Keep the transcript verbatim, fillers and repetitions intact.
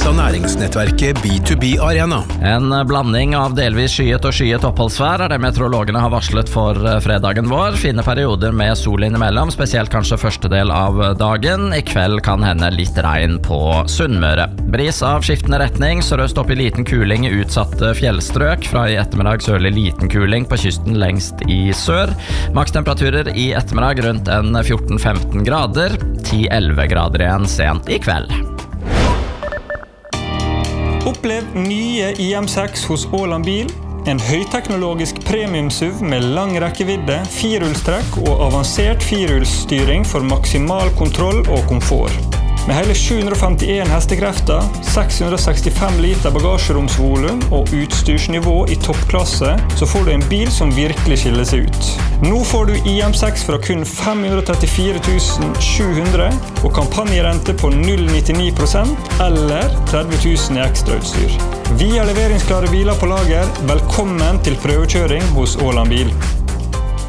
av næringsnettverket B to B Arena. En blanding av delvis skyet og skyet oppholdsvær er det meteorologene har varslet for fredagen vår. Fine perioder med sol innimellom, spesielt kanskje første del av dagen. I kveld kan hende litt regn på Sunnmøre. Bris av skiftende retning, sørøst opp i liten kuling i utsatte fjellstrøk. Fra i ettermiddag sørlig liten kuling på kysten lengst i sør. Makstemperaturer i ettermiddag rundt en fjorten til femten grader. ti til elleve grader igjen sent i kveld. Opplev nye I M seks hos Åland Bil. En høyteknologisk premium-S U V med lang rekkevidde, firehjulstrekk og avansert firehjulsstyring for maksimal kontroll og komfort. Med hele sju hundre og femtien hestekrefter, seks hundre og sekstifem liter bagasjeromsvolum og utstyrsnivå i toppklasse, så får du en bil som virkelig skiller seg ut. Nå får du I M seks fra kun fem hundre og trettifire tusen sju hundre og kampanjerente på null komma nittini prosent eller tretti tusen i ekstrautstyr. Vi har leveringsklare biler på lager. Velkommen til prøvekjøring hos Åland Bil.